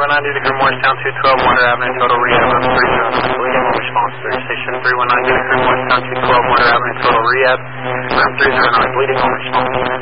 319, due to hear Morristown 212, Water Avenue, total rehab, room 30, bleeding, no response. Station 319, due to hear Morristown 212, Water Avenue, total rehab, room 309, bleeding, no response.